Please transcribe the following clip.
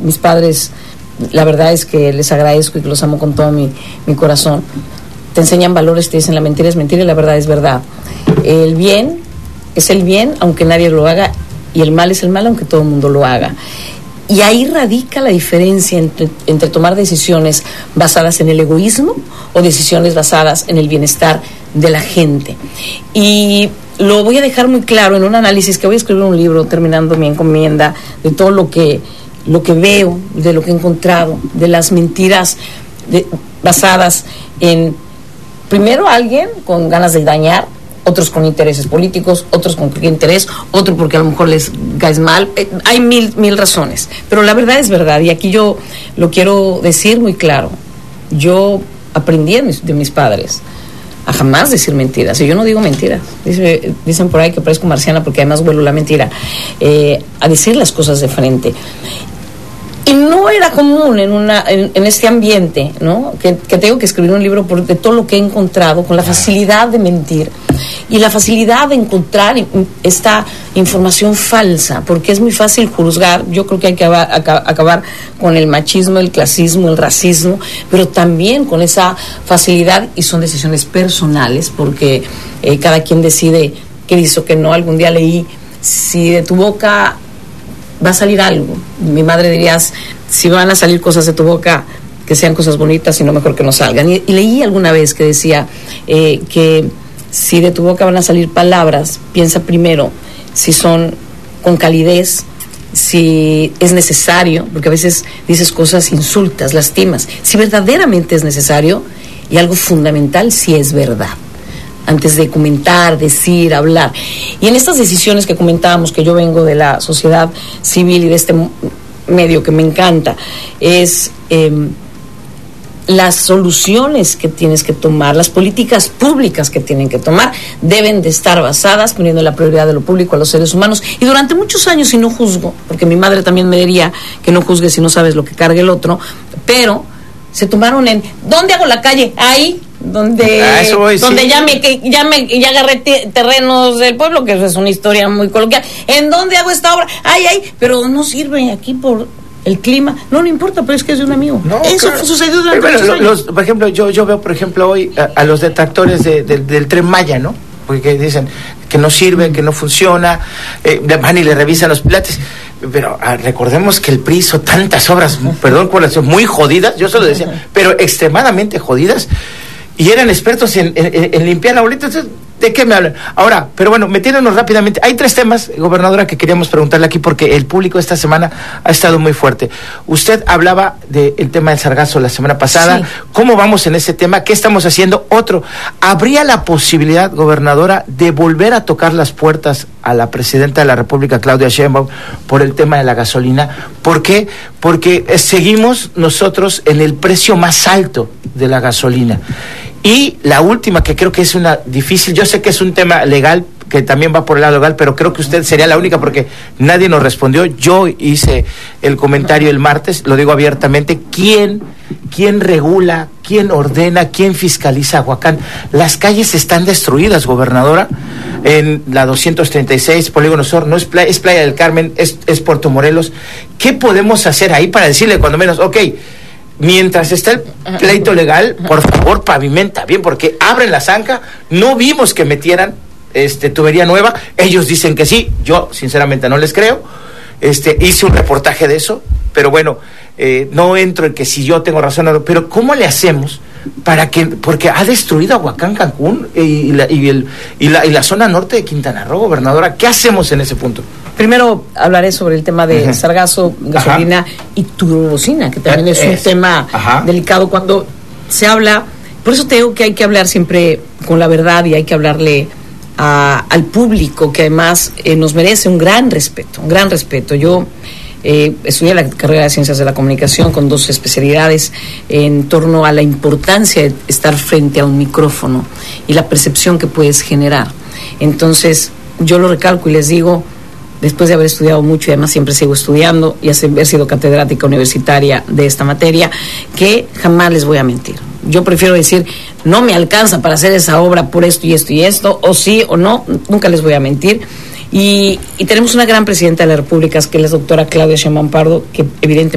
mis padres, la verdad es que les agradezco y que los amo con todo mi corazón. Te enseñan valores, te dicen la mentira es mentira y la verdad es verdad. El bien es el bien aunque nadie lo haga, y el mal es el mal aunque todo el mundo lo haga. Y ahí radica la diferencia entre tomar decisiones basadas en el egoísmo o decisiones basadas en el bienestar de la gente. Y lo voy a dejar muy claro en un análisis que voy a escribir un libro terminando mi encomienda, de todo lo que veo, de lo que he encontrado, de las mentiras basadas en, primero, alguien con ganas de dañar, otros con intereses políticos, otros con qué interés, otro porque a lo mejor les caes mal. Hay mil razones, pero la verdad es verdad, y aquí yo lo quiero decir muy claro. Yo aprendí de mis padres a jamás decir mentiras, y yo no digo mentiras. Dicen por ahí que parezco marciana porque además vuelo la mentira, a decir las cosas de frente. Y no era común en este ambiente, ¿no? Que tengo que escribir un libro de todo lo que he encontrado, con la facilidad de mentir y la facilidad de encontrar esta información falsa, porque es muy fácil juzgar. Yo creo que hay que acabar con el machismo, el clasismo, el racismo, pero también con esa facilidad, y son decisiones personales, porque cada quien decide qué dice o qué no. Algún día leí, si de tu boca va a salir algo, mi madre diría, si van a salir cosas de tu boca, que sean cosas bonitas, y no mejor que no salgan. Y leí alguna vez que decía que si de tu boca van a salir palabras, piensa primero si son con calidez, si es necesario, porque a veces dices cosas, insultas, lastimas. Si verdaderamente es necesario, y algo fundamental, si es verdad, antes de comentar, decir, hablar. Y en estas decisiones que comentábamos, que yo vengo de la sociedad civil y de este medio que me encanta, es las soluciones que tienes que tomar, las políticas públicas que tienen que tomar, deben de estar basadas poniendo la prioridad de lo público a los seres humanos. Y durante muchos años, y no juzgo, porque mi madre también me diría que no juzgues si no sabes lo que carga el otro, pero se tomaron en, ¿dónde hago la calle? Ahí, donde sí. ya agarré terrenos del pueblo, que eso es una historia muy coloquial. ¿En dónde hago esta obra? Pero no sirve aquí por el clima. No importa, pero es que es de un amigo. No, eso claro. sucedió durante muchos años. Por ejemplo, yo veo, por ejemplo, hoy a los detractores del Tren Maya, ¿no? Porque dicen que no sirve, que no funciona, van y le revisan los pilates. Pero recordemos que el PRI hizo tantas obras, perdón por las muy jodidas, yo se lo decía, pero extremadamente jodidas, y eran expertos en limpiar ahorita. Entonces, ¿de qué me hablan? Ahora, pero bueno, metiéndonos rápidamente, hay 3 temas, gobernadora, que queríamos preguntarle aquí, porque el público esta semana ha estado muy fuerte. Usted hablaba del tema del sargazo la semana pasada. Sí. ¿Cómo vamos en ese tema? ¿Qué estamos haciendo? Otro, ¿habría la posibilidad, gobernadora, de volver a tocar las puertas a la presidenta de la República, Claudia Sheinbaum, por el tema de la gasolina? ¿Por qué? Porque seguimos nosotros en el precio más alto de la gasolina. Y la última, que creo que es una difícil, yo sé que es un tema legal, que también va por el lado legal, pero creo que usted sería la única, porque nadie nos respondió. Yo hice el comentario el martes, lo digo abiertamente, ¿quién regula, quién ordena, quién fiscaliza Ahuacán? Las calles están destruidas, gobernadora, en la 236, Polígono Sur, no es Playa del Carmen, es Puerto Morelos. ¿Qué podemos hacer ahí para decirle cuando menos, mientras está el pleito legal, por favor, pavimenta bien, porque abren la zanja? No vimos que metieran tubería nueva, ellos dicen que sí, yo sinceramente no les creo. Hice un reportaje de eso, pero bueno, no entro en que si yo tengo razón o no, pero ¿cómo le hacemos para que, porque ha destruido Ahuacán, Cancún y la zona norte de Quintana Roo, gobernadora? ¿Qué hacemos en ese punto? Primero hablaré sobre el tema de sargazo, gasolina y turbocina, que también es un tema delicado cuando se habla. Por eso te digo que hay que hablar siempre con la verdad, y hay que hablarle al público, que además nos merece un gran respeto. Yo estudié la carrera de Ciencias de la Comunicación con 2 especialidades en torno a la importancia de estar frente a un micrófono y la percepción que puedes generar. Entonces, yo lo recalco y les digo, después de haber estudiado mucho, y además siempre sigo estudiando, y haber sido catedrática universitaria de esta materia, que jamás les voy a mentir. Yo prefiero decir, no me alcanza para hacer esa obra por esto y esto y esto, o sí o no, nunca les voy a mentir. Y tenemos una gran presidenta de la República, que es la doctora Claudia Sheinbaum Pardo, que evidentemente